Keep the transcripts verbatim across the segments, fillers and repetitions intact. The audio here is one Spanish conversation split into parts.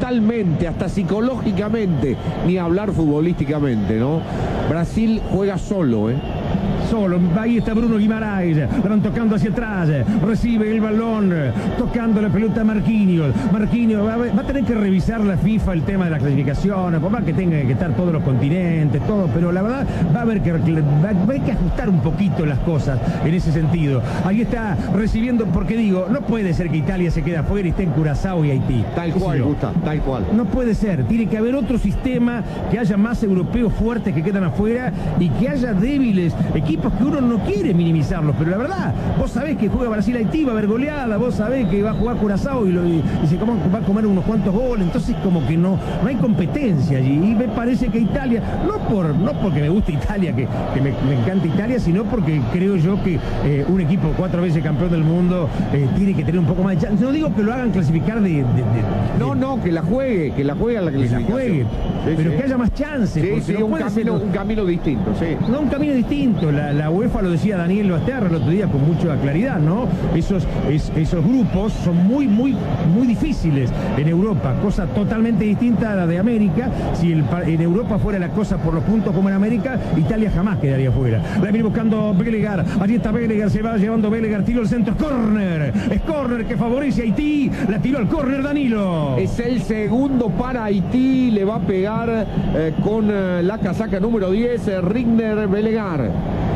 mentalmente, hasta psicológicamente, ni hablar futbolísticamente, ¿no? Brasil juega solo, ¿eh? Solo, ahí está Bruno Guimaraes, la van tocando hacia atrás, recibe el balón, tocando la pelota a Marquinhos. Marquinhos va, va a tener que revisar la FIFA el tema de la clasificación, por más que tenga que estar todos los continentes, todo, pero la verdad va a haber que, va a haber que ajustar un poquito las cosas en ese sentido. Ahí está recibiendo, porque digo, no puede ser que Italia se quede afuera y esté en Curazao y Haití. Tal cual, Gusta, tal cual. No puede ser, tiene que haber otro sistema, que haya más europeos fuertes que quedan afuera y que haya débiles equipos que uno no quiere minimizarlos, pero la verdad, vos sabés que juega Brasil-Haití, va a haber goleada, vos sabés que va a jugar Curazao y, lo, y, y se como, va a comer unos cuantos goles, entonces como que no, no hay competencia allí, y me parece que Italia, no por no porque me guste Italia, que, que me, me encanta Italia, sino porque creo yo que eh, un equipo cuatro veces campeón del mundo eh, tiene que tener un poco más de chance. No digo que lo hagan clasificar de... de, de, de no, no, que la juegue, que la juegue a la clasificación. Que la juegue, sí, pero sí. que haya más chances. Sí, sí, no un, camino, un camino distinto, sí. No, un camino distinto. La, la UEFA, lo decía Daniel Basterra el otro día con mucha claridad, ¿no? Esos, es, esos grupos son muy, muy, muy difíciles en Europa, cosa totalmente distinta a la de América. Si el, en Europa fuera la cosa por los puntos como en América, Italia jamás quedaría fuera. La viene buscando Bellegar, allí está Bellegar, se va llevando Bellegar, tiro al centro, es córner, es córner que favorece a Haití, la tiró al córner Danilo. Es el segundo para Haití, le va a pegar eh, con eh, la casaca número diez, eh, Rigner Bellegar.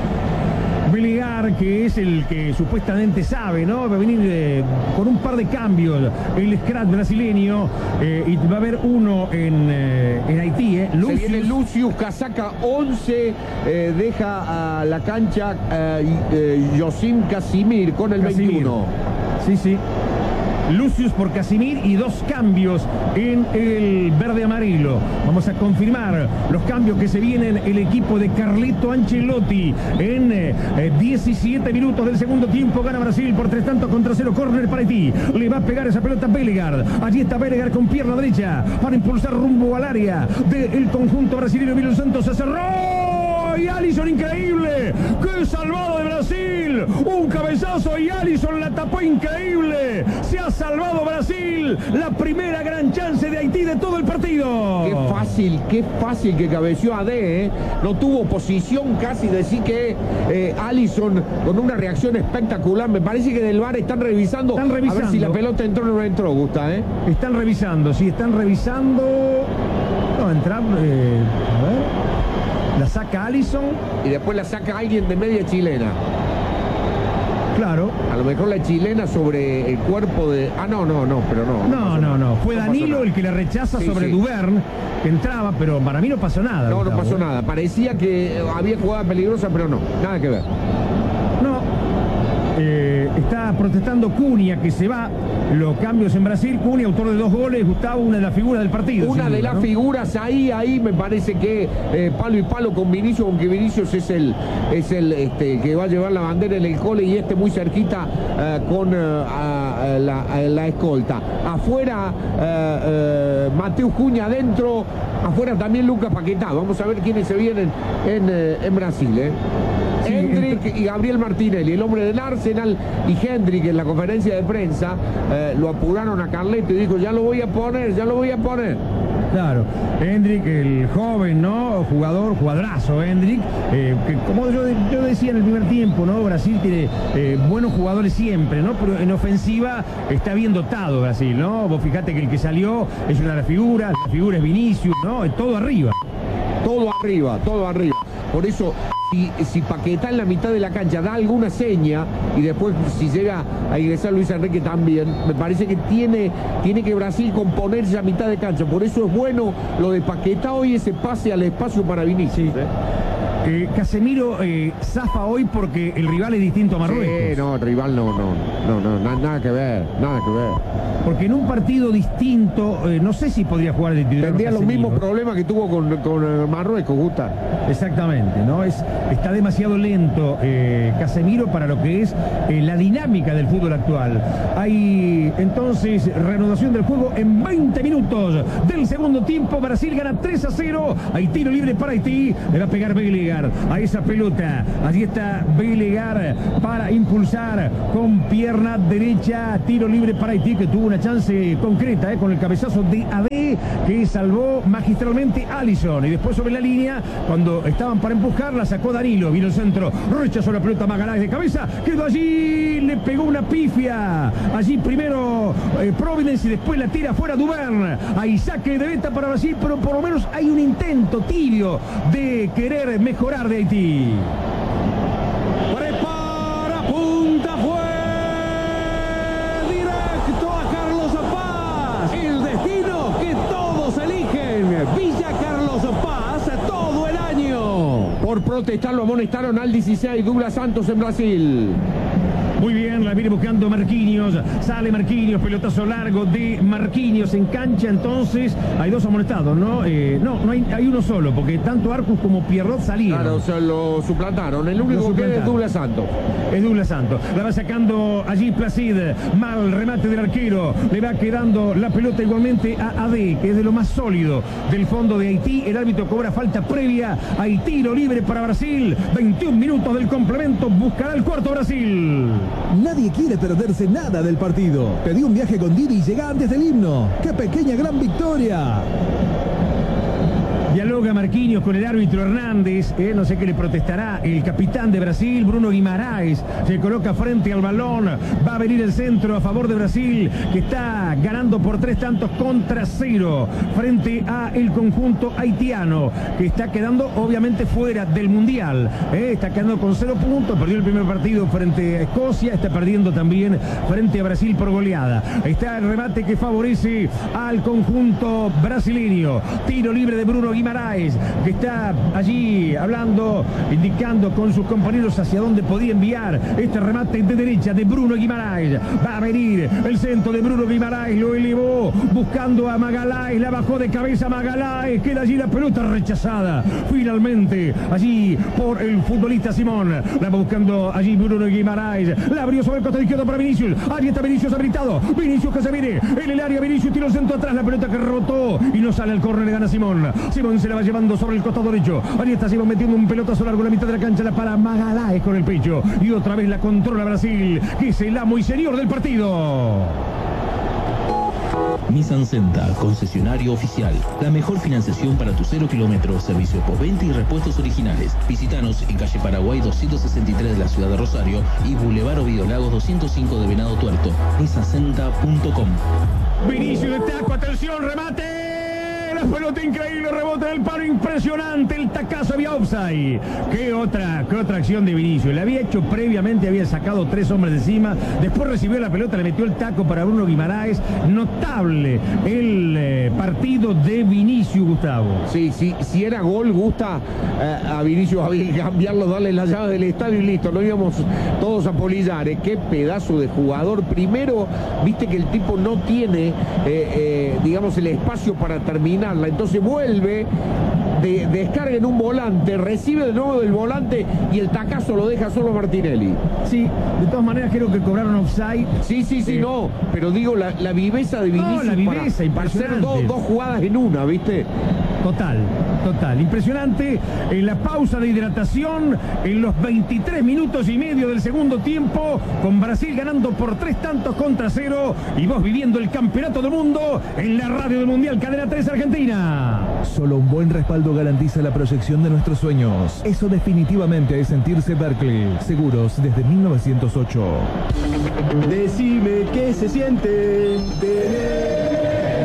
Bellegar, que es el que supuestamente sabe, ¿no? Va a venir eh, con un par de cambios el scratch brasileño, eh, y va a haber uno en, eh, en Haití, ¿eh? Lucius. Se viene Lucius, casaca once, eh, deja a la cancha eh, eh, Yosim Casimir con el Casimir. veintiuno. Sí, sí. Lucius por Casimir y dos cambios en el verde amarillo. Vamos a confirmar los cambios que se vienen el equipo de Carleto Ancelotti en eh, diecisiete minutos del segundo tiempo. Gana Brasil por tres tantos contra cero. Córner para Haití. Le va a pegar esa pelota a Bellegar. Allí está Bellegar con pierna derecha para impulsar rumbo al área del conjunto brasileño. Emilio Santos se cerró. Y Alisson, increíble. ¡Qué salvado de Brasil! Un cabezazo y Alisson la tapó increíble. Se ha salvado Brasil. La primera gran chance de Haití de todo el partido. Qué fácil, qué fácil que cabeció a D, ¿eh? No tuvo posición casi. Decir que eh, Alisson con una reacción espectacular. Me parece que del V A R están revisando. Están revisando. A ver si la pelota entró o no entró, Gusta, ¿eh? Están revisando, sí, están revisando. No, entrar. Eh, a ver. La saca Alisson. Y después la saca alguien de media chilena. Claro. A lo mejor la chilena sobre el cuerpo de... Ah, no, no, no, pero no. No, no, no. no. Fue no Danilo el que le rechaza sí, sobre sí. Duvern, que entraba, pero para mí no pasó nada. No, Gustavo. no pasó nada. Parecía que había jugada peligrosa, pero no. Nada que ver. No. Eh, está protestando Cunha, que se va. Los cambios en Brasil. Cunha, autor de dos goles. Gustavo, una de las figuras del partido. Una de duda, las ¿no? figuras ahí, ahí me parece que eh, palo y palo con Vinicius, aunque Vinicius es el es el este, que va a llevar la bandera en el cole y este muy cerquita eh, con eh, a, a la, a la escolta. Afuera eh, eh, Mateus Cunha adentro, afuera también Lucas Paquetá. Vamos a ver quiénes se vienen en, eh, en Brasil, ¿eh? Sí, Hendrick y Gabriel Martinelli, el hombre del Arsenal, y Hendrick en la conferencia de prensa eh, lo apuraron a Carleto y dijo, ya lo voy a poner, ya lo voy a poner. Claro, Hendrick, el joven, ¿no? Jugador, jugadorazo, Hendrick, eh, que como yo, yo decía en el primer tiempo, ¿no? Brasil tiene eh, buenos jugadores siempre, ¿no? Pero en ofensiva está bien dotado Brasil, ¿no? Vos fijate que el que salió es una de las figuras, la figura es Vinicius, ¿no? Es todo arriba. Todo arriba, todo arriba. Por eso... Si, si Paquetá en la mitad de la cancha da alguna seña y después si llega a ingresar Luis Enrique también, me parece que tiene, tiene que Brasil componerse a mitad de cancha. Por eso es bueno lo de Paquetá hoy, ese pase al espacio para Vinicius. Sí. ¿eh? Eh, Casemiro eh, zafa hoy porque el rival es distinto a Marruecos. Sí, no, el rival no, no, no, no, nada, nada que ver, nada que ver. Porque en un partido distinto, eh, no sé si podría jugar de titular. Tendría los mismos problemas que tuvo con, con Marruecos, Gusta. Exactamente, ¿no? Es, está demasiado lento eh, Casemiro para lo que es eh, la dinámica del fútbol actual. Hay entonces reanudación del juego en veinte minutos del segundo tiempo. Brasil gana tres a cero. Hay tiro libre para Haití. Le va a pegar Bellegar. Belegar a esa pelota. Allí está Belegar para impulsar con pierna derecha. Tiro libre para Haití, que tuvo una chance concreta eh, con el cabezazo de Ade, que salvó magistralmente Alisson. Y después sobre la línea, cuando estaban para empujar, la sacó Danilo. Vino el centro, rechazó la pelota Magaláes de cabeza, quedó allí, le pegó una pifia. Allí primero eh, Providence y después la tira fuera Duvern. Ahí saque de beta para Brasil, pero por lo menos hay un intento tibio de querer mejorar de Haití. Prepara, punta, fue directo a Carlos Paz. El destino que todos eligen. Villa Carlos Paz todo el año. Por protestar lo amonestaron al dieciséis Douglas Santos en Brasil. Muy bien, la viene buscando Marquinhos. Sale Marquinhos, pelotazo largo de Marquinhos en cancha. Entonces, hay dos amonestados, ¿no? Eh, no, no hay, hay uno solo, porque tanto Arcus como Pierrot salieron. Claro, se lo suplantaron. El único que es Douglas Santos. Es Douglas Santos. La va sacando allí Placid. Mal remate del arquero. Le va quedando la pelota igualmente a Ade, que es de lo más sólido del fondo de Haití. El árbitro cobra falta previa. Hay tiro libre para Brasil. veintiún minutos del complemento. Buscará el cuarto Brasil. Nadie quiere perderse nada del partido. Pedí un viaje con Didi y llega antes del himno. ¡Qué pequeña gran victoria! Dialoga Marquinhos con el árbitro Hernández, eh, no sé qué le protestará el capitán de Brasil, Bruno Guimaraes, se coloca frente al balón, va a venir el centro a favor de Brasil, que está ganando por tres tantos contra cero, frente a el conjunto haitiano, que está quedando obviamente fuera del Mundial, eh, está quedando con cero puntos, perdió el primer partido frente a Escocia, está perdiendo también frente a Brasil por goleada, está el remate que favorece al conjunto brasileño, tiro libre de Bruno Guimaraes, que está allí hablando, indicando con sus compañeros hacia dónde podía enviar este remate de derecha de Bruno Guimaraes. Va a venir el centro de Bruno Guimaraes, lo elevó buscando a Magaláes, la bajó de cabeza Magaláes, queda allí la pelota rechazada finalmente allí por el futbolista Simón. La va buscando allí Bruno Guimaraes, la abrió sobre el costado izquierdo para Vinicius. Allí está Vinicius habilitado, Vinicius que se viene en el área, Vinicius tiro el centro atrás, la pelota que rebotó y no sale al córner, le gana Simón. Simón se la va llevando sobre el costado derecho. Ahí está Simón metiendo un pelotazo largo en la mitad de la cancha, la para Magaláes con el pecho. Y otra vez la controla Brasil, que es el amo y señor del partido. Nissan Senta, concesionario oficial. La mejor financiación para tu cero kilómetros, servicio postventa y repuestos originales. Visítanos en calle Paraguay doscientos sesenta y tres de la ciudad de Rosario y Boulevard Ovidio Lagos doscientos cinco de Venado Tuerto. nissan senta punto com. Vinicius de taco, atención, remate. La pelota increíble, rebota en el palo, impresionante, el tacazo, había offside. ¿Qué otra, qué otra acción de Vinicius? Le había hecho previamente, había sacado tres hombres de encima, después recibió la pelota, le metió el taco para Bruno Guimaraes. Notable el eh, partido de Vinicius, Gustavo. Sí, sí, si era gol, gusta eh, a Vinicius había que cambiarlo, darle la llave del estadio y listo, no íbamos todos a polillar. ¿eh? Qué pedazo de jugador. Primero, viste que el tipo no tiene, eh, eh, digamos, el espacio para terminar. Entonces vuelve, de, descarga en un volante, recibe de nuevo del volante y el tacazo lo deja solo Martinelli. Sí, de todas maneras creo que cobraron offside. Sí, sí, sí, eh. no, pero digo la, la viveza de Vinicius, no, la viveza, para, para hacer dos, dos jugadas en una, ¿viste? Total, total, impresionante. En la pausa de hidratación, en los veintitrés minutos y medio del segundo tiempo, con Brasil ganando por tres tantos contra cero, y vos viviendo el campeonato del mundo en la radio del Mundial Cadena tres Argentina. Solo un buen respaldo garantiza la proyección de nuestros sueños. Eso definitivamente es sentirse Berkeley. Seguros desde mil novecientos ocho. Decime qué se siente tener.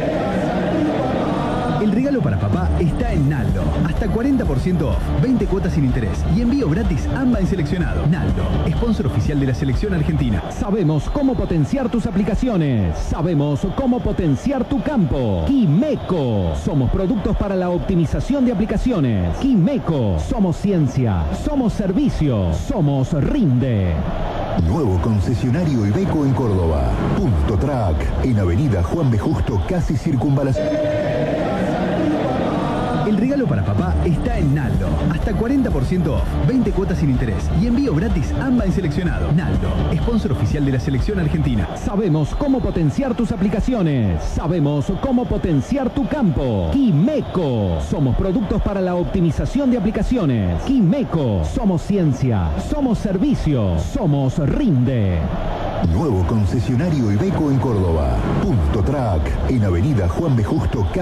El regalo para papá está en Naldo. Hasta cuarenta por ciento off, veinte cuotas sin interés y envío gratis AMBA en seleccionado. Naldo, sponsor oficial de la selección argentina. Sabemos cómo potenciar tus aplicaciones. Sabemos cómo potenciar tu campo. Quimeco. Somos productos para la optimización de aplicaciones. Quimeco. Somos ciencia. Somos servicio. Somos Rinde. Nuevo concesionario Iveco en Córdoba. Punto Track. En Avenida Juan B. Justo, casi Circunvalación. El regalo para papá está en Naldo. Hasta cuarenta por ciento off, veinte cuotas sin interés y envío gratis AMBA en seleccionado. Naldo, sponsor oficial de la selección argentina. Sabemos cómo potenciar tus aplicaciones. Sabemos cómo potenciar tu campo. Quimeco. Somos productos para la optimización de aplicaciones. Quimeco. Somos ciencia. Somos servicio. Somos Rinde. Nuevo concesionario Iveco en Córdoba. Punto Track en Avenida Juan B. Justo.